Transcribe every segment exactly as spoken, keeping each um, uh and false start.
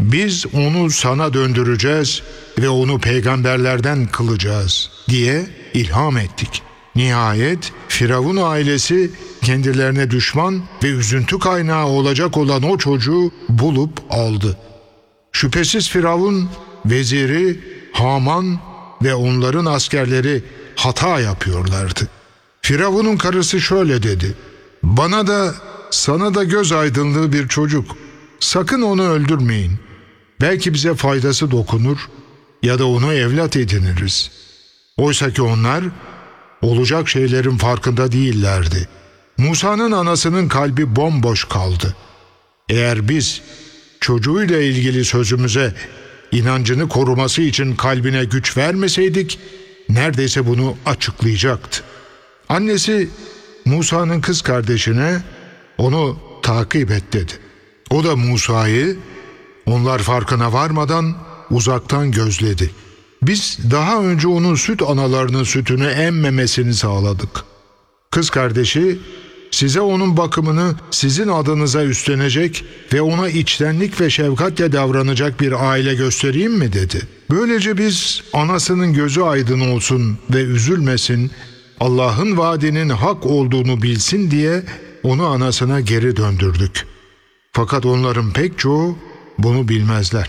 biz onu sana döndüreceğiz ve onu peygamberlerden kılacağız diye ilham ettik. Nihayet Firavun ailesi kendilerine düşman ve üzüntü kaynağı olacak olan o çocuğu bulup aldı. Şüphesiz Firavun, veziri, Haman ve onların askerleri hata yapıyorlardı. Firavun'un karısı şöyle dedi: "Bana da sana da göz aydınlığı bir çocuk. Sakın onu öldürmeyin. Belki bize faydası dokunur ya da onu evlat ediniriz." Oysa ki onlar olacak şeylerin farkında değillerdi. Musa'nın anasının kalbi bomboş kaldı. Eğer biz çocuğuyla ilgili sözümüze inancını koruması için kalbine güç vermeseydik, neredeyse bunu açıklayacaktı. Annesi Musa'nın kız kardeşine onu takip et dedi. O da Musa'yı onlar farkına varmadan uzaktan gözledi. Biz daha önce onun süt analarının sütünü emmemesini sağladık. Kız kardeşi, size onun bakımını sizin adınıza üstlenecek ve ona içtenlik ve şefkatle davranacak bir aile göstereyim mi dedi. Böylece biz anasının gözü aydın olsun ve üzülmesin, Allah'ın vaadinin hak olduğunu bilsin diye onu anasına geri döndürdük. Fakat onların pek çoğu bunu bilmezler.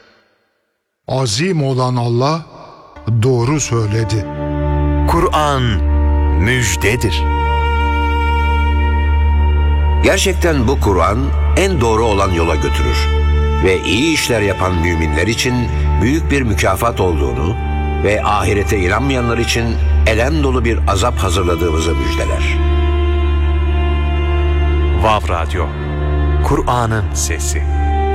Azim olan Allah doğru söyledi. Kur'an müjdedir. Gerçekten bu Kur'an en doğru olan yola götürür ve iyi işler yapan müminler için büyük bir mükafat olduğunu ve ahirete inanmayanlar için elem dolu bir azap hazırladığımızı müjdeler. Vav Radyo, Kur'an'ın sesi.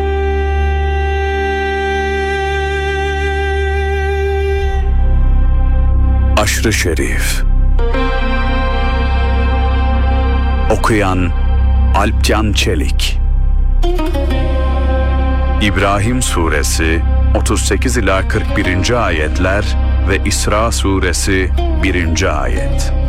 Aşr-ı Şerif. Okuyan Alpcan Çelik. İbrahim Suresi otuz sekiz ila kırk birinci ayetler ve İsra Suresi birinci ayet.